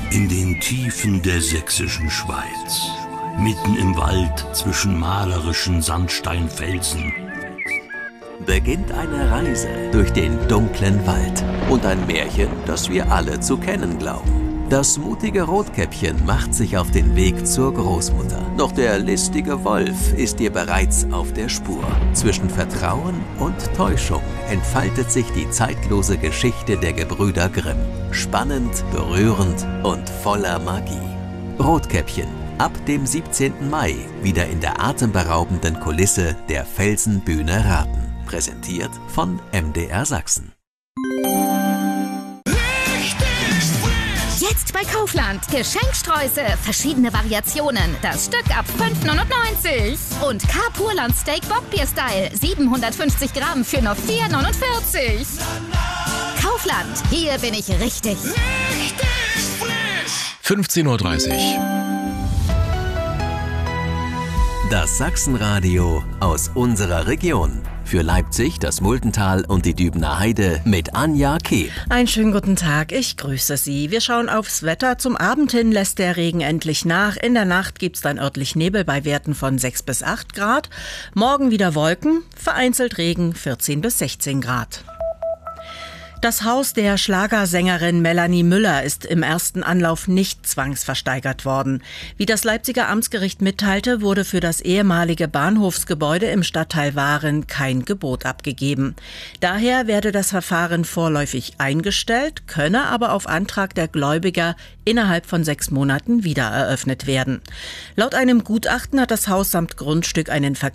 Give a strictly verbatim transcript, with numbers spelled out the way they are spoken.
In den Tiefen der sächsischen Schweiz, mitten im Wald zwischen malerischen Sandsteinfelsen, beginnt eine Reise durch den dunklen Wald und ein Märchen, das wir alle zu kennen glauben. Das mutige Rotkäppchen macht sich auf den Weg zur Großmutter. Doch der listige Wolf ist ihr bereits auf der Spur. Zwischen Vertrauen und Täuschung entfaltet sich die zeitlose Geschichte der Gebrüder Grimm. Spannend, berührend und voller Magie. Rotkäppchen, ab dem siebzehnten Mai wieder in der atemberaubenden Kulisse der Felsenbühne Rathen. Präsentiert von M D R Sachsen. Jetzt bei Kaufland. Geschenksträuße, verschiedene Variationen. Das Stück ab fünf neunundneunzig. Und K-Purland Steak Bockbier-Style. siebenhundertfünfzig Gramm für nur vier neunundvierzig. Kaufland, hier bin ich richtig. Richtig frisch. fünfzehn Uhr dreißig. Das Sachsenradio aus unserer Region. Für Leipzig, das Muldental und die Dübener Heide mit Anja Keeb. Einen schönen guten Tag, ich grüße Sie. Wir schauen aufs Wetter. Zum Abend hin lässt der Regen endlich nach. In der Nacht gibt's dann örtlich Nebel bei Werten von sechs bis acht Grad. Morgen wieder Wolken, vereinzelt Regen, vierzehn bis sechzehn Grad. Das Haus der Schlagersängerin Melanie Müller ist im ersten Anlauf nicht zwangsversteigert worden. Wie das Leipziger Amtsgericht mitteilte, wurde für das ehemalige Bahnhofsgebäude im Stadtteil Waren kein Gebot abgegeben. Daher werde das Verfahren vorläufig eingestellt, könne aber auf Antrag der Gläubiger innerhalb von sechs Monaten wieder eröffnet werden. Laut einem Gutachten hat das Haus samt Grundstück einen